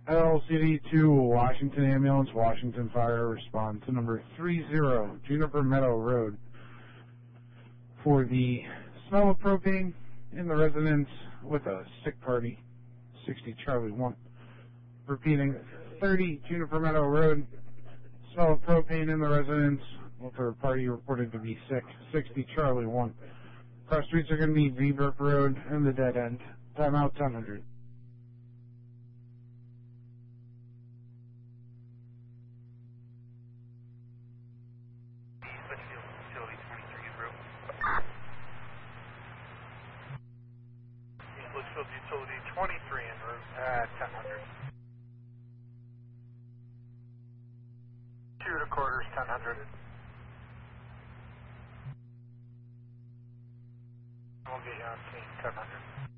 LCD to Washington Ambulance, Washington Fire, respond to number 30 Juniper Meadow Road for the smell of propane in the residence with a sick party, 60 Charlie 1. Repeating, 30 Juniper Meadow Road, smell of propane in the residence with a party reported to be sick, 60 Charlie 1. Cross streets are going to be V-Brook Road and the dead end. Timeout 1000. Litchfield Utility 23 en route at 1000. 2 to quarters, 1000. We'll get you on scene, 1000.